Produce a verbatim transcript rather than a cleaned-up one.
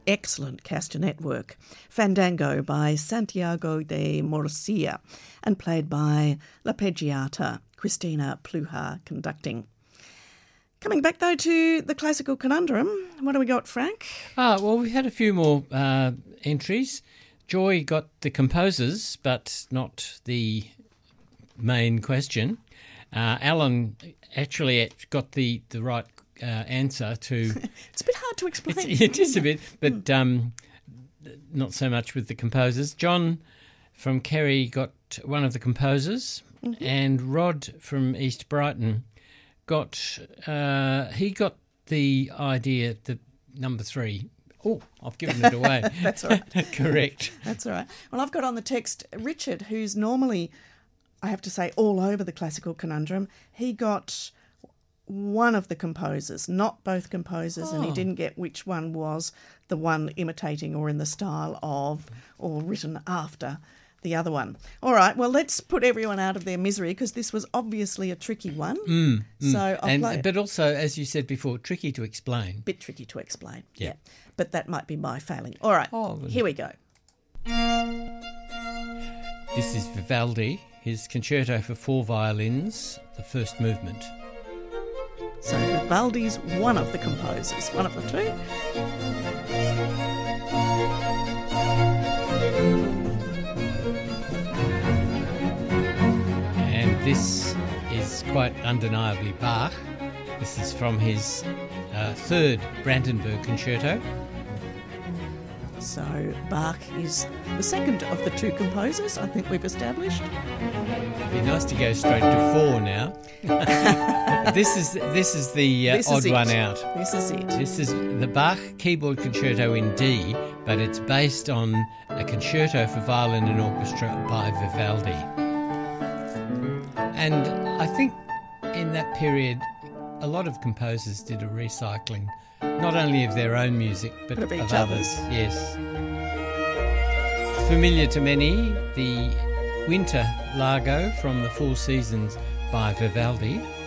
excellent castanet work, Fandango by Santiago de Murcia, and played by L'Arpeggiata, Christina Pluhar conducting. Coming back, though, to the classical conundrum, what do we got, Frank? Ah, well, we had a few more uh, entries. Joy got the composers, but not the main question. Uh, Alan actually got the, the right uh, answer to... It's a bit hard to explain. It's, it is a bit, but um, not so much with the composers. John from Kerry got one of the composers, mm-hmm. and Rod from East Brighton got... Uh, he got the idea, the number three. Oh, I've given it away. That's all right. Correct. That's all right. Well, I've got on the text Richard, who's normally... I have to say, all over the classical conundrum. He got one of the composers, not both composers, oh. and he didn't get which one was the one imitating or in the style of or written after the other one. All right, well, let's put everyone out of their misery because this was obviously a tricky one. Mm, mm. So I'll and, play it. But also, as you said before, tricky to explain. Bit tricky to explain, yeah. yeah. But that might be my failing. All right, oh, well, here we go. This is Vivaldi. His concerto for four violins, the first movement. So Vivaldi's one of the composers, one of the two. And this is quite undeniably Bach. This is from his uh, third Brandenburg concerto. So Bach is the second of the two composers, I think we've established. It'd be nice to go straight to four now. this is this is the uh, this odd is one out. This is it. This is the Bach Keyboard Concerto in D, but it's based on a concerto for violin and orchestra by Vivaldi. And I think in that period, a lot of composers did a recycling, not only of their own music, but, but of, of each others. others. Yes. Familiar to many, the Winter Largo from the Four Seasons by Vivaldi.